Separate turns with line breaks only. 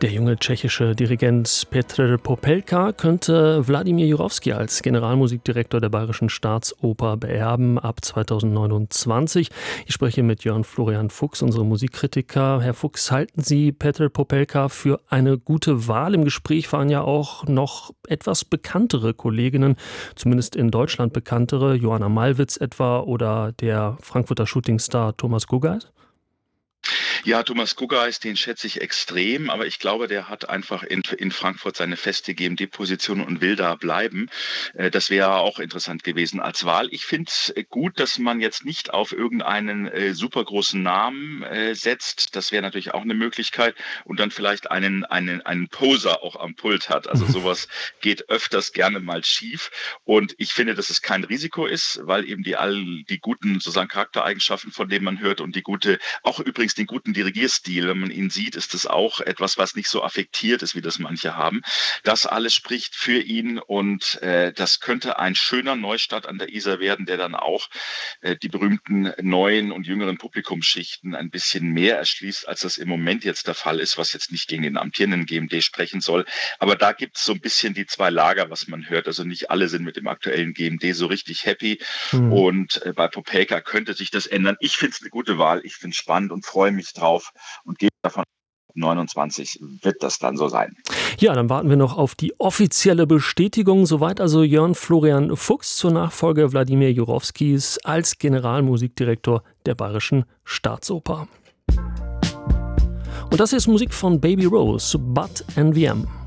Der junge tschechische Dirigent Petr Popelka könnte Wladimir Jurowski als Generalmusikdirektor der Bayerischen Staatsoper beerben ab 2029. Ich spreche mit Jörn Florian Fuchs, unserem Musikkritiker. Herr Fuchs, halten Sie Petr Popelka für eine gute Wahl? Im Gespräch waren ja auch noch etwas bekanntere Kolleginnen, zumindest in Deutschland bekanntere, Johanna Malwitz etwa oder der Frankfurter Shootingstar Thomas Guggeis.
Ja, Thomas Guggeis, den schätze ich extrem, aber ich glaube, der hat einfach in Frankfurt seine feste GMD-Position und will da bleiben. Das wäre auch interessant gewesen als Wahl. Ich finde es gut, dass man jetzt nicht auf irgendeinen super großen Namen setzt. Das wäre natürlich auch eine Möglichkeit und dann vielleicht einen Poser auch am Pult hat. Also sowas geht öfters gerne mal schief und ich finde, dass es kein Risiko ist, weil eben die guten sozusagen Charaktereigenschaften, von denen man hört und auch übrigens den guten Dirigierstil, wenn man ihn sieht, ist es auch etwas, was nicht so affektiert ist, wie das manche haben. Das alles spricht für ihn und das könnte ein schöner Neustart an der Isar werden, der dann auch die berühmten neuen und jüngeren Publikumsschichten ein bisschen mehr erschließt, als das im Moment jetzt der Fall ist, was jetzt nicht gegen den amtierenden GMD sprechen soll. Aber da gibt es so ein bisschen die zwei Lager, was man hört. Also nicht alle sind mit dem aktuellen GMD so richtig happy und bei Popelka könnte sich das ändern. Ich finde es eine gute Wahl, ich finde es spannend und freue mich drauf und gehe davon 29 wird das dann so sein.
Ja, dann warten wir noch auf die offizielle Bestätigung. Soweit also Jörn Florian Fuchs zur Nachfolge Wladimir Jurowskis als Generalmusikdirektor der Bayerischen Staatsoper. Und das ist Musik von Baby Rose, Bud and VM.